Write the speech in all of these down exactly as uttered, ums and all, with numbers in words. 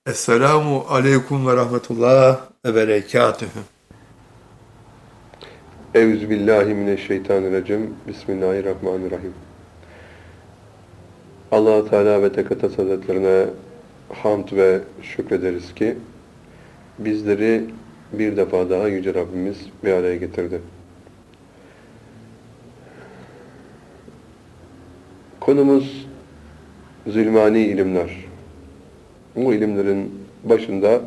Esselamu aleyküm ve rahmetullah ve berekatühü. Euzubillahimineşşeytanirracim. Bismillahirrahmanirrahim. Allah-u Teala ve Tekaddes Hazretlerine hamd ve şükrederiz ki bizleri bir defa daha Yüce Rabbimiz bir araya getirdi. Konumuz zulmani ilimler. Bu ilimlerin başında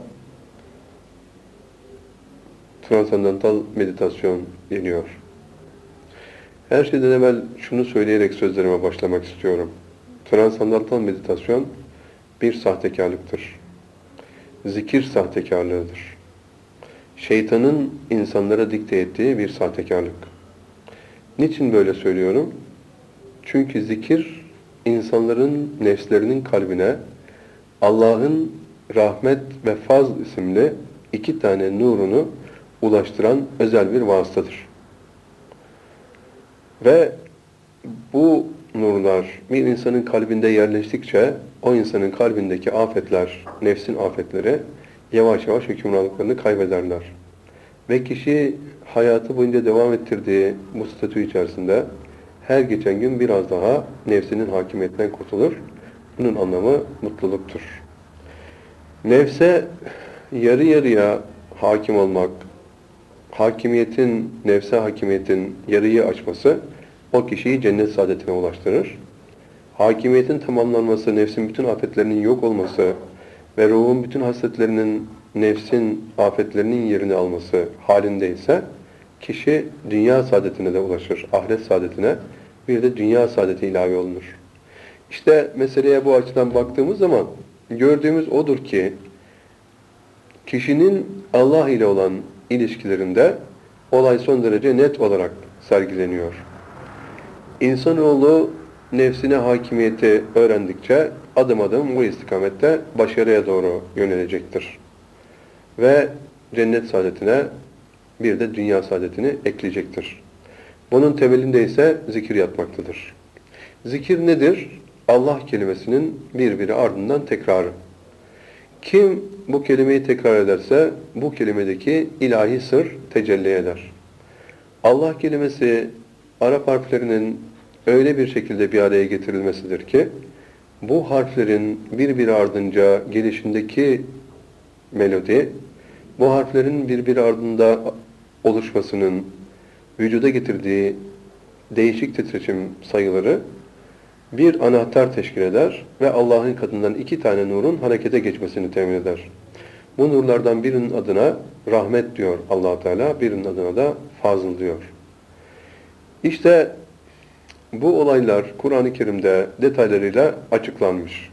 transandantal meditasyon geliyor. Her şeyden evvel şunu söyleyerek sözlerime başlamak istiyorum. Transandantal meditasyon bir sahtekarlıktır. Zikir sahtekarlığıdır. Şeytanın insanlara dikte ettiği bir sahtekarlık. Niçin böyle söylüyorum? Çünkü zikir insanların nefslerinin kalbine Allah'ın rahmet ve fazl isimli iki tane nurunu ulaştıran özel bir vasıtadır. Ve bu nurlar bir insanın kalbinde yerleştikçe o insanın kalbindeki afetler, nefsin afetleri yavaş yavaş hükümranlıklarını kaybederler. Ve kişi hayatı boyunca devam ettirdiği bu statü içerisinde her geçen gün biraz daha nefsinin hakimiyetinden kurtulur. Bunun anlamı mutluluktur. Nefse yarı yarıya hakim olmak, hakimiyetin, nefse hakimiyetin yarıyı açması o kişiyi cennet saadetine ulaştırır. Hakimiyetin tamamlanması, nefsin bütün afetlerinin yok olması ve ruhun bütün hasletlerinin nefsin afetlerinin yerini alması halinde ise kişi dünya saadetine de ulaşır, ahiret saadetine, bir de dünya saadeti ilave olunur. İşte meseleye bu açıdan baktığımız zaman gördüğümüz odur ki kişinin Allah ile olan ilişkilerinde olay son derece net olarak sergileniyor. İnsanoğlu nefsine hakimiyeti öğrendikçe adım adım bu istikamette başarıya doğru yönelecektir. Ve cennet saadetine bir de dünya saadetini ekleyecektir. Bunun temelinde ise zikir yatmaktadır. Zikir nedir? Allah kelimesinin birbiri ardından tekrarı. Kim bu kelimeyi tekrar ederse bu kelimedeki ilahi sır tecelli eder. Allah kelimesi Arap harflerinin öyle bir şekilde bir araya getirilmesidir ki bu harflerin birbiri ardınca gelişindeki melodi, bu harflerin birbiri ardında oluşmasının vücuda getirdiği değişik titreşim sayıları bir anahtar teşkil eder ve Allah'ın katından iki tane nurun harekete geçmesini temin eder. Bu nurlardan birinin adına rahmet diyor Allah Teala, birinin adına da fazıl diyor. İşte bu olaylar Kur'an-ı Kerim'de detaylarıyla açıklanmış.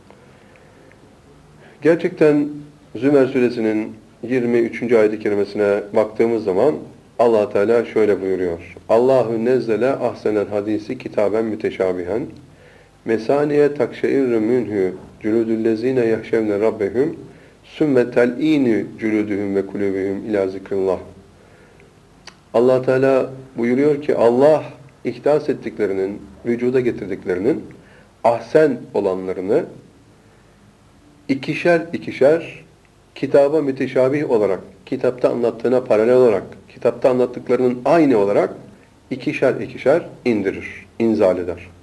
Gerçekten Zümer suresinin yirmi üçüncü ayet-i kerimesine baktığımız zaman Allah Teala şöyle buyuruyor. Allahu nezzele ahsenel hadisi kitaben müteşabihen mesaniye takşeirru minhu culudüllezine yahşevne rabbehum sümme tel'inu culuduhum ve kulubihum ila zikrillah. Allah Teala buyuruyor ki Allah ihdas ettiklerinin, vücuda getirdiklerinin ahsen olanlarını ikişer ikişer kitaba müteşabih olarak, kitapta anlattığına paralel olarak, kitapta anlattıklarının aynı olarak ikişer ikişer indirir, inzal eder.